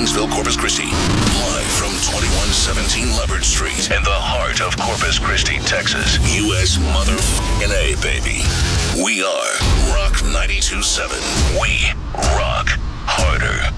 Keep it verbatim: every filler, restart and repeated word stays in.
Gainesville, Corpus Christi. Live from twenty-one seventeen Leopard Street in the heart of Corpus Christi, Texas. U S motherfucking A, baby. We are Rock ninety-two point seven. We rock harder.